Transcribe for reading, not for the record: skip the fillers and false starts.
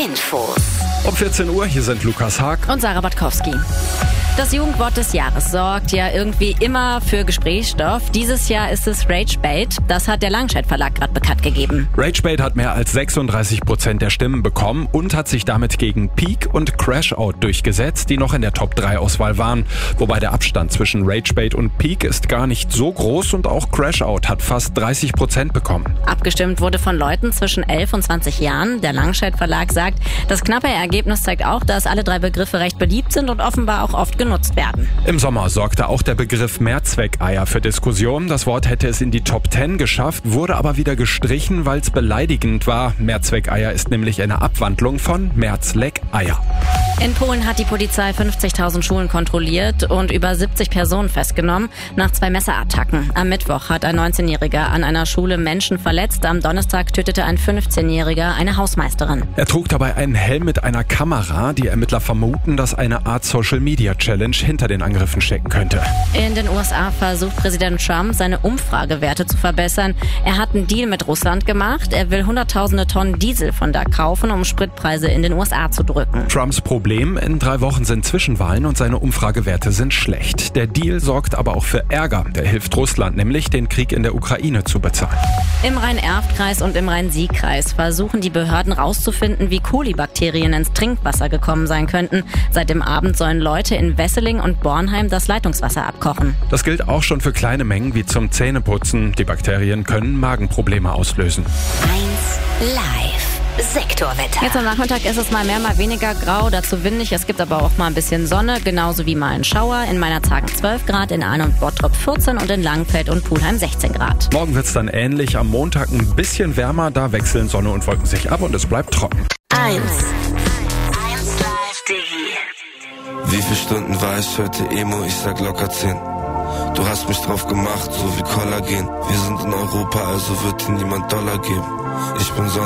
Infos. Um 14 Uhr, hier sind Lukas Haag und Sarah Batkowski. Das Jugendwort des Jahres sorgt ja irgendwie immer für Gesprächsstoff. Dieses Jahr ist es Ragebait. Das hat der Langscheid Verlag gerade bekannt gegeben. Ragebait hat mehr als 36% der Stimmen bekommen und hat sich damit gegen Peak und Crashout durchgesetzt, die noch in der Top-3-Auswahl waren. Wobei der Abstand zwischen Ragebait und Peak ist gar nicht so groß und auch Crashout hat fast 30% bekommen. Abgestimmt wurde von Leuten zwischen 11 und 20 Jahren. Der Langscheid Verlag sagt, das knappe Ergebnis zeigt auch, dass alle drei Begriffe recht beliebt sind und offenbar auch oft genutzt werden. Im Sommer sorgte auch der Begriff Mehrzweckeier für Diskussionen. Das Wort hätte es in die Top 10 geschafft, wurde aber wieder gestrichen, weil es beleidigend war. Mehrzweckeier ist nämlich eine Abwandlung von Mehrzleckeier. In Polen hat die Polizei 50.000 Schulen kontrolliert und über 70 Personen festgenommen nach 2 Messerattacken. Am Mittwoch hat ein 19-Jähriger an einer Schule Menschen verletzt. Am Donnerstag tötete ein 15-Jähriger eine Hausmeisterin. Er trug dabei einen Helm mit einer Kamera. Die Ermittler vermuten, dass eine Art Social-Media-Challenge hinter den Angriffen stecken könnte. In den USA versucht Präsident Trump, seine Umfragewerte zu verbessern. Er hat einen Deal mit Russland gemacht. Er will hunderttausende Tonnen Diesel von da kaufen, um Spritpreise in den USA zu drücken. Trumps Problem: in 3 Wochen sind Zwischenwahlen und seine Umfragewerte sind schlecht. Der Deal sorgt aber auch für Ärger. Der hilft Russland nämlich, den Krieg in der Ukraine zu bezahlen. Im Rhein-Erft-Kreis und im Rhein-Sieg-Kreis versuchen die Behörden rauszufinden, wie Kolibakterien ins Trinkwasser gekommen sein könnten. Seit dem Abend sollen Leute in Wesseling und Bornheim das Leitungswasser abkochen. Das gilt auch schon für kleine Mengen wie zum Zähneputzen. Die Bakterien können Magenprobleme auslösen. 1 Live. Sektorwetter. Jetzt am Nachmittag ist es mal mehr, mal weniger grau, dazu windig. Es gibt aber auch mal ein bisschen Sonne, genauso wie mal ein Schauer. In Meinerzhagen 12 Grad, in Aalen und Bottrop 14 und in Langenfeld und Pulheim 16 Grad. Morgen wird's dann ähnlich, am Montag ein bisschen wärmer, da wechseln Sonne und Wolken sich ab und es bleibt trocken. 1 Live Digi. Wie viele Stunden war ich heute Emo? Ich sag locker 10. Du hast mich drauf gemacht, so wie Kollagen. Wir sind in Europa, also wird dir niemand Dollar geben. Ich bin